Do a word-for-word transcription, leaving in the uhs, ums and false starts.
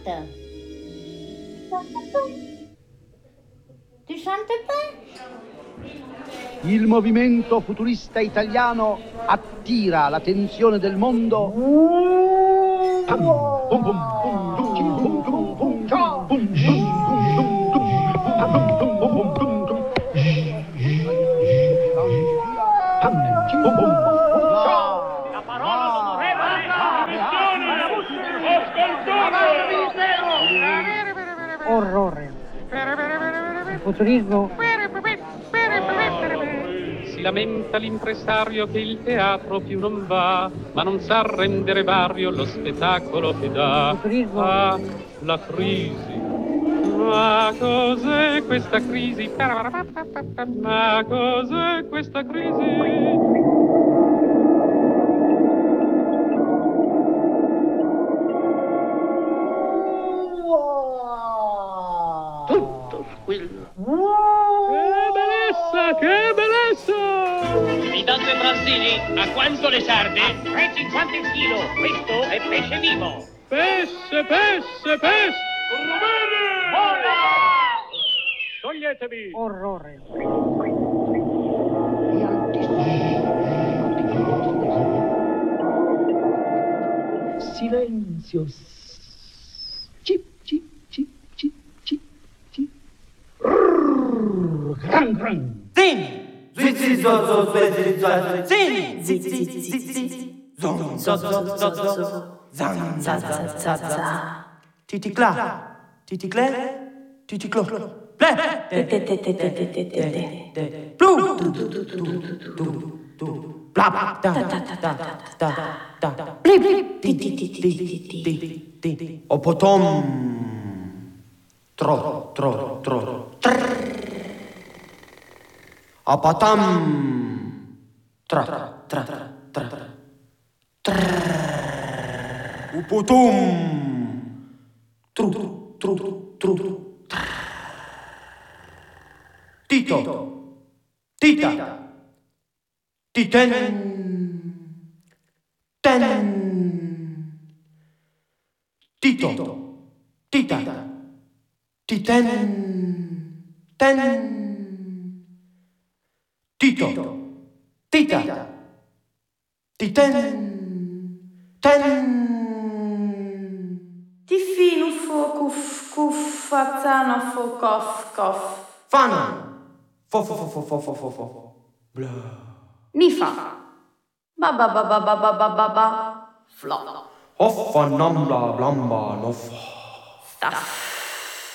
chante. Tu chantes pas? Il movimento futurista italiano attira l'attenzione del mondo. La parola d'onorevole. Orrore. Il futurismo. Si lamenta l'impresario che il teatro più non va, ma non sa rendere vario lo spettacolo che dà. Ah, la crisi. Ma cos'è questa crisi? Ma cos'è questa crisi? Tutto squillo. Che bellezza, che bellezza! Mi date Brazzini, a quanto le sarde? A tre e cinquanta il chilo, questo è pesce vivo. Pesce, pesce, pesce! Vola! Toglietevi! Orrore. Silenzio. Cip, cip, cip, cip, cip, cip. Rrrr, gran, gran. Zin! Zin, zo, zo, zin, zo, zin! Zin, zin, zin, zin! Zon, zo, zo, zo, zo. Zan, za, za, za, za. Titi cla, titi cle, titi clo. Ple! Te, te, te, te, te, te, te, te, te. Plu! Tu, tu, tu, tu, tu, tu, tu. Bla, bla, da, da, da, da, da, da. Bli, bli, ti, ti, ti, ti, ti, ti, ti, ti. O potom. Tro, tro, tro. Trrr. A patam. Tra, tra, tra, tra. Trrr. Uputum. Tru, tru, tru, tru. Tito. Tita. Titen. Ten. Tito. Tita. Titen. Ten. Tito. Tita. Titen. Ten. Tifino fo cuf cuf fatano fo cof cof. Fan. Fo fo fo fo fo fo fo fo. Bla. Ni fa. Ba ba ba ba ba ba ba ba ba. Flo. Hoffa nambla blamba noff. Staff.